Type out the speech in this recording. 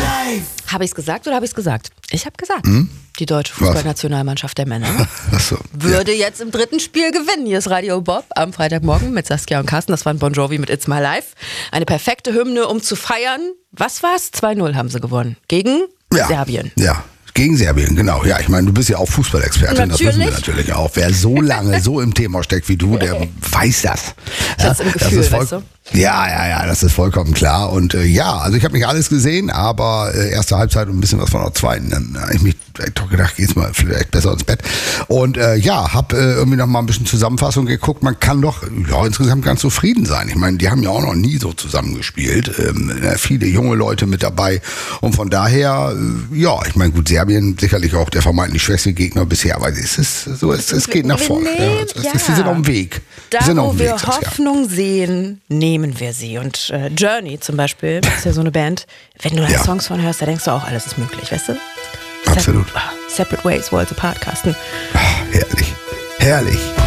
Habe ich es gesagt oder habe ich es gesagt? Ich habe gesagt. Die deutsche Fußballnationalmannschaft der Männer würde jetzt im 3. Spiel gewinnen. Hier ist Radio Bob am Freitagmorgen mit Saskia und Carsten. Das war ein Bon Jovi mit It's My Life. Eine perfekte Hymne, um zu feiern. Was war's? 2-0 haben sie gewonnen. Gegen Serbien. Ja. Gegen Serbien, genau. Ja, ich meine, du bist ja auch Fußballexpertin, das wissen wir natürlich auch. Wer so lange so im Thema steckt wie du, der weiß das. Das ist im Gefühl, weißt du? Ja, das ist vollkommen klar. Und also ich habe nicht alles gesehen, aber erste Halbzeit und ein bisschen was von der zweiten. Dann habe ich mich doch gedacht, geht's mal vielleicht besser ins Bett. Und habe irgendwie noch mal ein bisschen Zusammenfassung geguckt. Man kann doch insgesamt ganz zufrieden sein. Ich meine, die haben ja auch noch nie so zusammengespielt. Viele junge Leute mit dabei. Und von daher, ich meine, gut, Serbien sicherlich auch der vermeintlich schwächste Gegner bisher, aber es geht nach vorne. Sie sind auf dem Weg. Da, wo wir Hoffnung sehen, nehmen wir sie. Und Journey zum Beispiel, ist ja so eine Band, wenn du da Songs von hörst, da denkst du auch, alles ist möglich, weißt du? Absolut. Separate Ways, Worlds Apart, Carsten. Herrlich.